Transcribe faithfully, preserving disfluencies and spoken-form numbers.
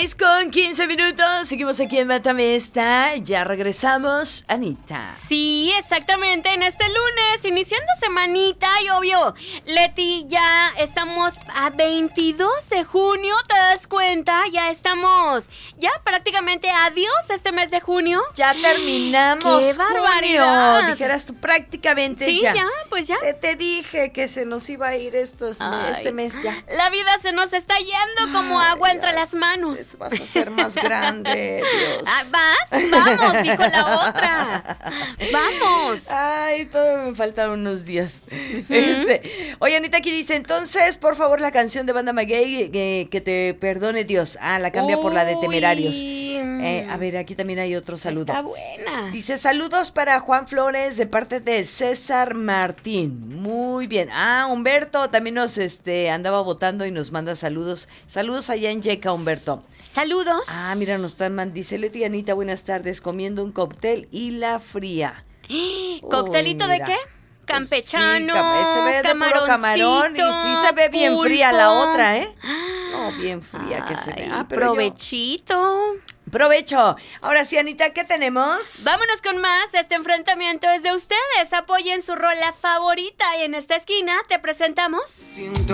Con quince minutos, seguimos aquí en Mátame Esta. Ya regresamos, Anita. Sí, exactamente, en este lunes, iniciando semanita. Y obvio, Leti, ya estamos a veintidós de junio, ¿te das cuenta? Ya estamos, ya prácticamente adiós este mes de junio. Ya terminamos. ¡Qué barbaridad! Junio. Dijeras tú prácticamente sí, ya. Sí, ya, pues ya. Te, te dije que se nos iba a ir estos, Ay, este mes ya. La vida se nos está yendo como Ay, agua entre ay, las manos. Vas a ser más grande, Dios. Ah, ¿vas? Vamos, dijo la otra. Vamos. Ay, todavía me faltan unos días. Uh-huh. Este, oye, Anita aquí dice, entonces, por favor, la canción de Banda Maguey, eh, que te perdone Dios. Ah, la cambia Uy. por la de Temerarios. Eh, a ver, aquí también hay otro saludo. Está buena. Dice, saludos para Juan Flores de parte de César Martín. Muy bien. Ah, Humberto también nos este, andaba votando y nos manda saludos. Saludos allá en Yeca, Humberto. Saludos. Ah, mira, nos están mandando, dice Leti, Anita, buenas tardes, comiendo un cóctel y la fría. ¿Coctelito Uy, de qué? Campechano, pues sí, se ve de puro camarón y sí se ve bien pulpo. Fría la otra, ¿eh? No, bien fría Ay, que se ve. Ah, pero provechito. Yo... Provecho. Ahora sí, Anita, ¿qué tenemos? Vámonos con más. Este enfrentamiento es de ustedes. Apoyen su rola favorita y en esta esquina te presentamos...